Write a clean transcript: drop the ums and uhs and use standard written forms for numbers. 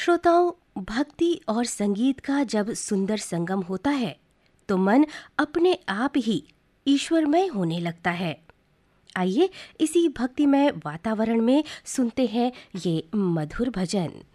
श्रोताओं, भक्ति और संगीत का जब सुंदर संगम होता है तो मन अपने आप ही ईश्वरमय होने लगता है। आइए इसी भक्तिमय वातावरण में सुनते हैं ये मधुर भजन।